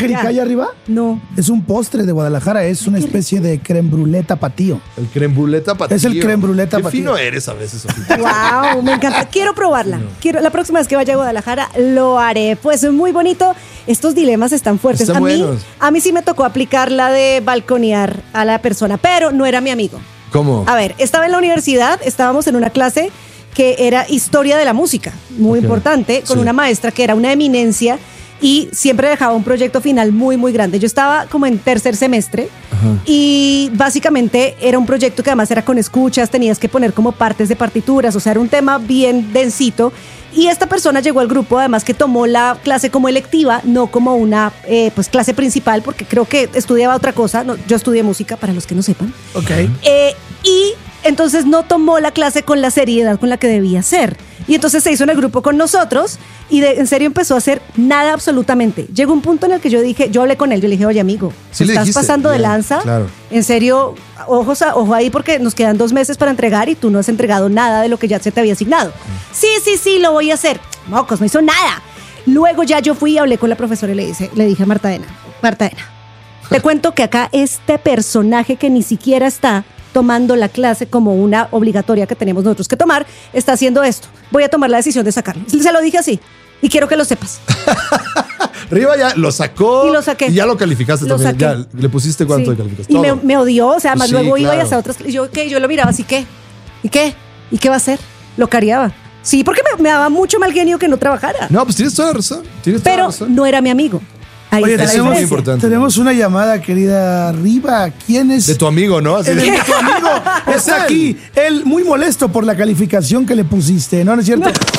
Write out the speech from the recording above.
jericaya arriba? No. Es un postre de Guadalajara, es una especie de crème brûlée tapatío. El crème brûlée tapatío. Es el crème brûlée tapatío. Qué fino eres a veces, Sofía. Wow, me encanta. Quiero probarla. La próxima vez que vaya a Guadalajara lo haré. Pues muy bonito. Estos dilemas están fuertes. Están buenos. A mí sí me tocó aplicar la de balconear a la persona, pero no era mi amigo. ¿Cómo? A ver, estaba en la universidad, estábamos en una clase que era historia de la música, muy importante, con una maestra que era una eminencia y siempre dejaba un proyecto final muy, muy grande. Yo estaba como en tercer semestre y básicamente era un proyecto que además era con escuchas, tenías que poner como partes de partituras, o sea, era un tema bien densito. Y esta persona llegó al grupo, además que tomó la clase como electiva, no como una pues clase principal, porque creo que estudiaba otra cosa. No, yo estudié música, para los que no sepan. Ok. Y entonces no tomó la clase con la seriedad con la que debía ser. Y entonces se hizo en el grupo con nosotros y en serio empezó a hacer nada absolutamente. Llegó un punto en el que yo hablé con él, yo le dije, oye amigo, Sí, le ¿estás dijiste, pasando de bien, lanza? claro. En serio, ojo ahí porque nos quedan 2 meses para entregar y tú no has entregado nada de lo que ya se te había asignado. Sí, lo voy a hacer. Mocos, no hizo nada. Luego ya yo fui y hablé con la profesora y le dije a Marta Ena, te cuento que acá este personaje que ni siquiera está tomando la clase como una obligatoria que tenemos nosotros que tomar, está haciendo esto. Voy a tomar la decisión de sacarlo. Se lo dije así y quiero que lo sepas. Riva ya lo sacó. Y lo saqué. Y ya lo calificaste Lo también. saqué. Ya le pusiste cuánto Sí. calificaste. Y Todo. me odió, o sea, además Sí, luego iba y claro. hacía otras. Y yo lo miraba así, ¿Y qué va a hacer? Lo cariaba. Sí, porque me daba mucho mal genio que no trabajara. No, pues tienes toda la razón. Pero no era mi amigo. Ahí Oye, está la eso es muy diferencia. importante. tenemos una llamada, querida Riva. ¿Quién es? De tu amigo, ¿no? Así El de- de tu amigo está aquí. Él muy molesto por la calificación que le pusiste, ¿no? ¿No es cierto?